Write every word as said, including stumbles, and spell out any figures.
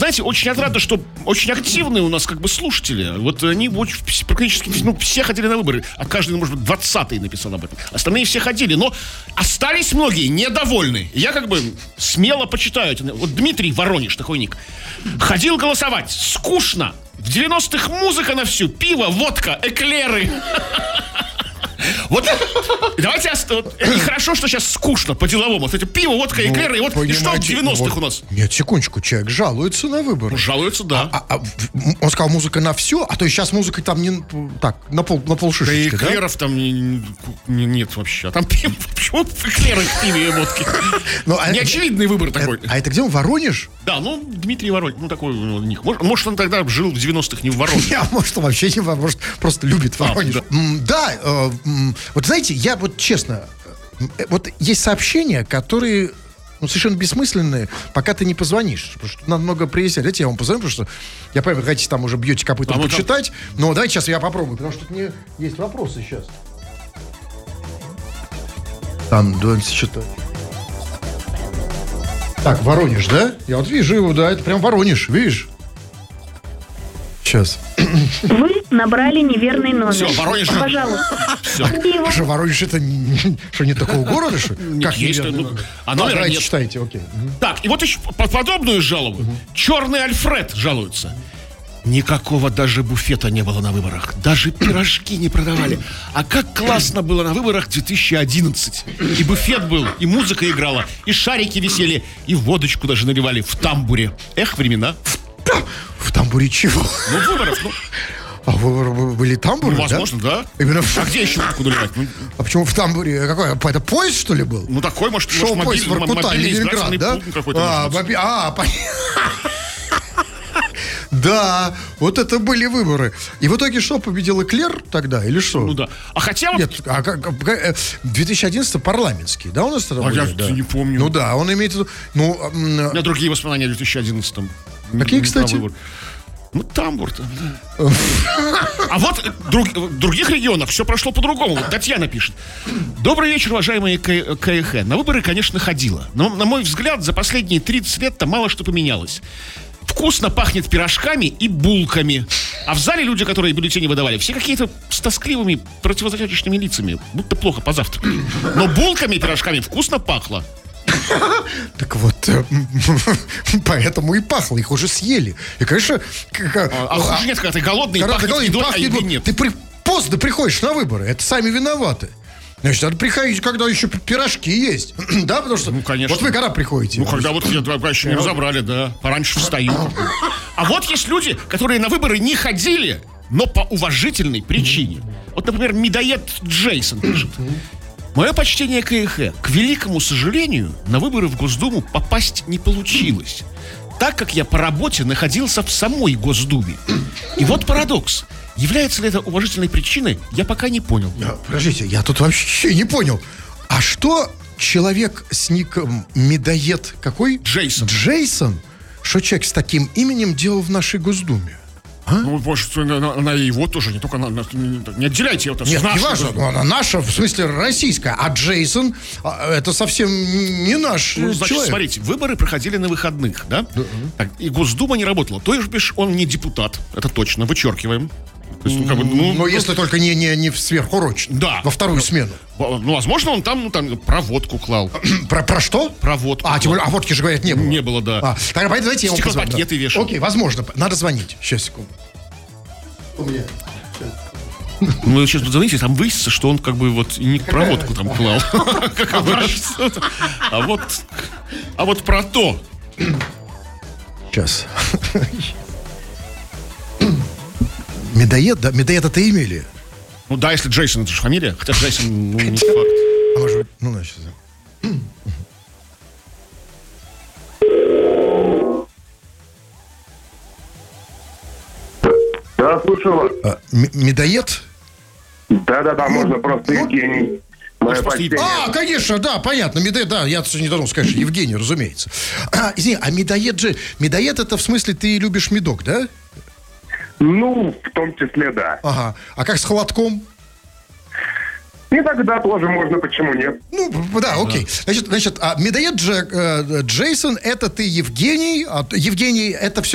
знаете, очень отрадно, что очень активные у нас как бы слушатели. Вот они очень, практически, ну, все ходили на выборы. А каждый, может быть, двадцатый написал об этом. Остальные все ходили, но остались многие недовольны. Я как бы смело почитаю. Вот Дмитрий Воронеж, такой ник. Ходил голосовать. Скучно. В девяностых музыка на всю. Пиво, водка, эклеры. Вот давайте, нехорошо, что сейчас скучно по-деловому. Вот эти пиво, водка, Ну, эклеры, и вот и что в девяностых вот, у нас? Нет, секундочку, человек жалуется на выборы. Ну, жалуются, да. А, а, он сказал, музыка на все, а то и сейчас музыка там не так, на пол, на Да полшишечки, и да? эклеров там не- не- нет вообще. А там пиво, почему эклеры к пиве и водке? Ну, а- Неочевидный выбор такой. А это где он, Воронеж? Да, ну, Дмитрий Воронеж, ну, такой у него ник. Может, может, он тогда жил в девяностых не в Воронеже. А может, он вообще не, может, просто любит А, Воронеж. да. М, Да, э, м, вот знаете, я вот честно, э, вот есть сообщения, которые, ну, совершенно бессмысленные, пока ты не позвонишь. Потому что надо много приезжать. Дайте я вам позвоню, потому что я понимаю, вы хотите там уже бьете копытом А мы там- почитать. Но давайте сейчас я попробую, потому что тут мне есть вопросы сейчас. Там, давайте читать. Так, Воронеж, да? Я вот вижу его, да, это прям Воронеж, видишь? Сейчас. Вы набрали неверный номер. Всё, Воронеж. Пожалуйста. Всё. Его- Что, Воронеж это не, что, не такого города, что? Нет, есть, неверный ну, номер? а номера давайте нет. читайте, окей. Мгм. Так, и вот еще по- подобную жалобу. Черный Альфред жалуется. Никакого даже буфета не было на выборах. Даже пирожки не продавали. А как классно было на выборах две тысячи одиннадцатый. И буфет был, и музыка играла, и шарики висели, и водочку даже наливали в тамбуре. Эх, времена. В тамбуре чего? Ну, выборов, ну, А вы, вы были тамбуры, ну, возможно, да. Именно в- А где еще водку наливать? Ну, А почему в тамбуре? Какой? Это поезд, что ли, был? ну, такой, может, Шоу может поезд мобиль- Воркута, мобильный Ленинград, избирательный да? пункт какой-то. А, может быть. моби- а, понятно. Да, вот это были выборы. И в итоге что, победил Эклер тогда, или что? Ну да. А хотя вот... Нет, а как, как- э, две тысячи одиннадцатый парламентский, да, у нас тогда А были? я Да. не помню. Ну да, он имеет в виду, ну, м, У меня другие воспоминания о две тысячи одиннадцатом. Какие, Не про кстати? выбор. Ну, тамбур там, да. А вот друг- в других регионах все прошло по-другому. Вот Татьяна пишет. Добрый вечер, уважаемые К- КХ. На выборы, конечно, ходила. Но, на мой взгляд, за последние тридцать лет там мало что поменялось. Вкусно пахнет пирожками и булками. А в зале люди, которые бюллетени выдавали, все какие-то с тоскливыми противозачаточными лицами. Будто плохо позавтракали. Но булками и пирожками вкусно пахло. так вот, э, поэтому и пахло, их уже съели. И, конечно... как- А, а хуже нет, когда ты голодный, и когда ты пахнет голодный, едой, а пахнет еды едой. нет. Ты при- поздно приходишь на выборы, это сами виноваты. Значит, надо приходить, когда еще пирожки есть. Да, потому что... Ну, конечно. Вот вы когда приходите? Ну, когда вот я пока еще не разобрали, да. Пораньше встаю. А вот есть люди, которые на выборы не ходили, но по уважительной причине. Вот, например, медоед Джейсон пишет. Мое почтение КХ. К великому сожалению, на выборы в Госдуму попасть не получилось, так как я по работе находился в самой Госдуме. И вот парадокс. Является ли это уважительной причиной, я пока не понял. Я- Подождите, я тут вообще не понял. А что человек с ником медоед какой? Джейсон. Джейсон? Что человек с таким именем делал в нашей Госдуме? Ну, может, она, она и его тоже, не только она. она- Не отделяйте это с Нет, не нашей важно, Госдумой. она наша, в смысле российская, а Джейсон, а, это совсем не наш Ну, э, значит, человек. смотрите, выборы проходили на выходных, да? Так, и Госдума не работала. То есть, бишь, он не депутат, это точно, вычеркиваем. То есть, ну, как бы, ну, Но если только не, не, не в сверхурочную, Да. во вторую смену. во- ну, возможно, он там, ну, там проводку клал. Про, про что? Проводку. А, тем более, а водки же, говорят, не было. Не было, да. А, тогда давайте я вам позвоню. Стеклопакеты Да. вешал. Окей, возможно. Надо звонить. Сейчас, секунду. У меня. Ну, сейчас позвоните, там выяснится, что он как бы вот и не проводку там клал. Как бы, А вот, а вот про то. Сейчас. Медоед, да? Медоед это имя или? Ну да, если Джейсон, это же фамилия. Хотя Джейсон, ну, не факт. А может быть, ну, значит. Да, слушаю вас. А, м- медоед? Да-да-да, можно просто Евгений. Мое просто почтение. А, конечно, да, понятно. Медоед, да, я не должен сказать, что Евгений, разумеется. А, извини, а медоед же, медоед это в смысле ты любишь медок, да? Ну, в том числе, да. Ага. А как с холодком? И тогда тоже можно, почему нет? Ну, да, окей. Значит, значит, а медоед Дж- э, Джейсон, это ты Евгений, а Евгений, это все